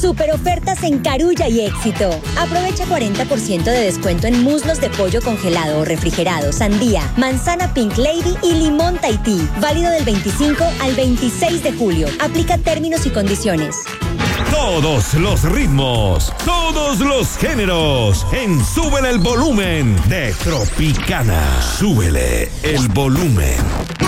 Super ofertas en Carulla y Éxito. Aprovecha 40% de descuento en muslos de pollo congelado o refrigerado, sandía, manzana Pink Lady y limón Tahití. Válido del 25 al 26 de julio. Aplica términos y condiciones. Todos los ritmos, todos los géneros, en Súbele el Volumen de Tropicana. Súbele el volumen.